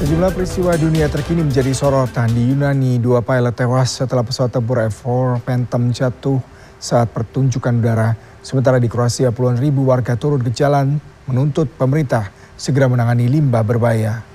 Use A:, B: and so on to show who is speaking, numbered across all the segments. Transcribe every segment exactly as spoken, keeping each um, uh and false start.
A: Sejumlah peristiwa dunia terkini menjadi sorotan. Di Yunani, dua pilot tewas setelah pesawat tempur F empat Phantom jatuh saat pertunjukan udara. Sementara di Kroasia, puluhan ribu warga turun ke jalan menuntut pemerintah segera menangani limbah berbahaya.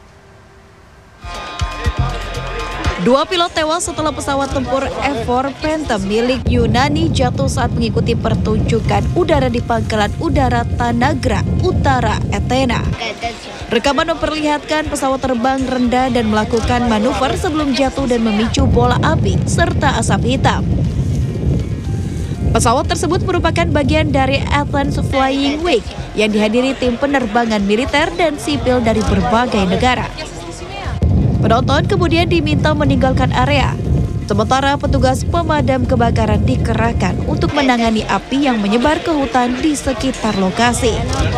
B: Dua pilot tewas setelah pesawat tempur F empat Phantom milik Yunani jatuh saat mengikuti pertunjukan udara di pangkalan udara Tanagra, Utara Athena. Rekaman memperlihatkan pesawat terbang rendah dan melakukan manuver sebelum jatuh dan memicu bola api serta asap hitam. Pesawat tersebut merupakan bagian dari Athens Flying Week yang dihadiri tim penerbangan militer dan sipil dari berbagai negara. Penonton kemudian diminta meninggalkan area. Sementara petugas pemadam kebakaran dikerahkan untuk menangani api yang menyebar ke hutan di sekitar lokasi.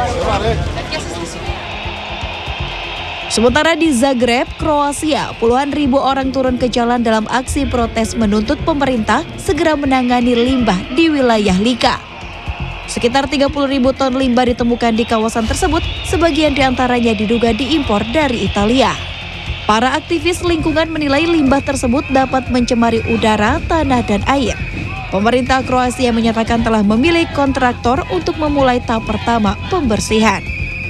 B: Sementara di Zagreb, Kroasia, puluhan ribu orang turun ke jalan dalam aksi protes menuntut pemerintah segera menangani limbah di wilayah Lika. Sekitar tiga puluh ribu ton limbah ditemukan di kawasan tersebut, sebagian diantaranya diduga diimpor dari Italia. Para aktivis lingkungan menilai limbah tersebut dapat mencemari udara, tanah, dan air. Pemerintah Kroasia menyatakan telah memilih kontraktor untuk memulai tahap pertama pembersihan.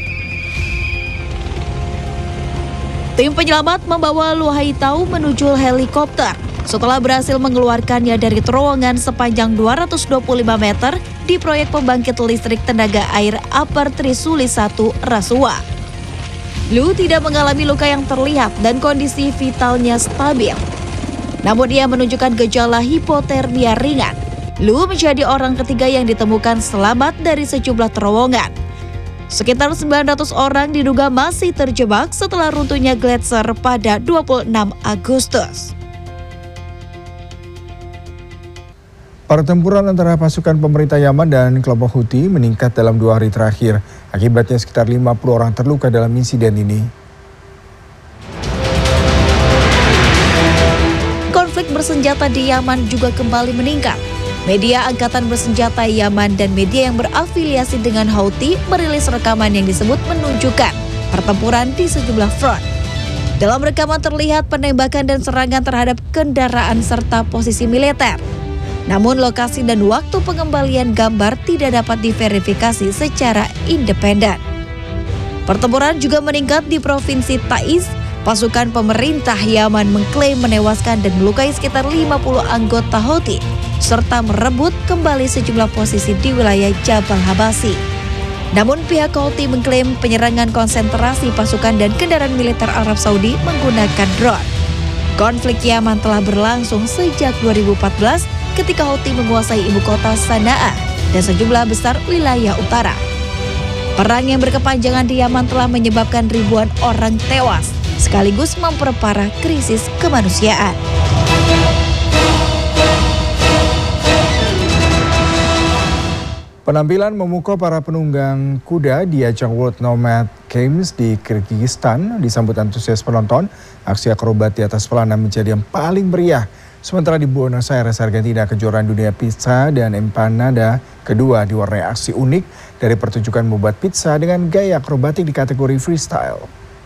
B: Tim penyelamat membawa Luhaitau menuju helikopter setelah berhasil mengeluarkannya dari terowongan sepanjang dua ratus dua puluh lima meter di proyek pembangkit listrik tenaga air Upper Trisuli satu Rasuwa. Lu tidak mengalami luka yang terlihat dan kondisi vitalnya stabil. Namun ia menunjukkan gejala hipotermia ringan. Lu menjadi orang ketiga yang ditemukan selamat dari sejumlah terowongan. Sekitar sembilan ratus orang diduga masih terjebak setelah runtuhnya gletser pada dua puluh enam Agustus.
A: Pertempuran antara pasukan pemerintah Yaman dan kelompok Houthi meningkat dalam dua hari terakhir. Akibatnya sekitar lima puluh orang terluka dalam insiden ini.
B: Konflik bersenjata di Yaman juga kembali meningkat. Media angkatan bersenjata Yaman dan media yang berafiliasi dengan Houthi merilis rekaman yang disebut menunjukkan pertempuran di sejumlah front. Dalam rekaman terlihat penembakan dan serangan terhadap kendaraan serta posisi militer. Namun lokasi dan waktu pengembalian gambar tidak dapat diverifikasi secara independen. Pertempuran juga meningkat di Provinsi Taiz. Pasukan pemerintah Yaman mengklaim menewaskan dan melukai sekitar lima puluh anggota Houthi, serta merebut kembali sejumlah posisi di wilayah Jabal Habasi. Namun pihak Houthi mengklaim penyerangan konsentrasi pasukan dan kendaraan militer Arab Saudi menggunakan drone. Konflik Yaman telah berlangsung sejak dua ribu empat belas ketika Houthi menguasai ibu kota Sanaa dan sejumlah besar wilayah utara. Perang yang berkepanjangan di Yaman telah menyebabkan ribuan orang tewas, sekaligus memperparah krisis kemanusiaan.
A: Penampilan memukau para penunggang kuda di ajang World Nomad Games di Kyrgyzstan disambut antusias penonton. Aksi akrobat di atas pelana menjadi yang paling meriah. Sementara di Buenos Aires, Argentina, kejuaraan dunia pizza dan empanada kedua diwarnai aksi unik dari pertunjukan membuat pizza dengan gaya akrobatik di kategori freestyle.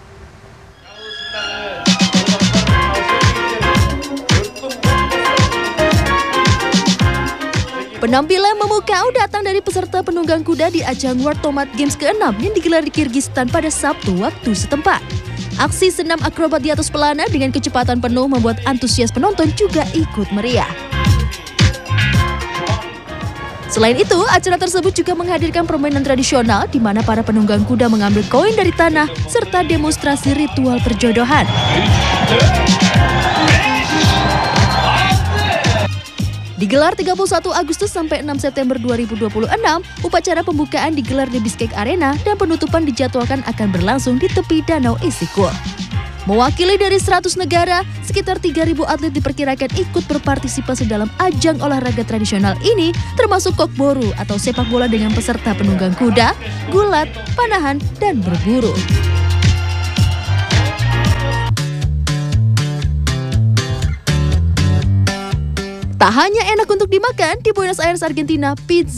C: Penampilan memukau datang dari peserta penunggang kuda di ajang World Nomad Games keenam yang digelar di Kyrgyzstan pada Sabtu waktu setempat. Aksi senam akrobat di atas pelana dengan kecepatan penuh membuat antusias penonton juga ikut meriah. Selain itu, acara tersebut juga menghadirkan permainan tradisional di mana para penunggang kuda mengambil koin dari tanah serta demonstrasi ritual perjodohan. Digelar tiga puluh satu Agustus sampai enam September dua ribu dua puluh enam, upacara pembukaan digelar di Bishkek Arena dan penutupan dijadwalkan akan berlangsung di tepi Danau Isykur. Mewakili dari seratus negara, sekitar tiga ribu atlet diperkirakan ikut berpartisipasi dalam ajang olahraga tradisional ini, termasuk kokboru atau sepak bola dengan peserta penunggang kuda, gulat, panahan, dan berburu. Tak hanya enak untuk dimakan, di Buenos Aires, Argentina, pizza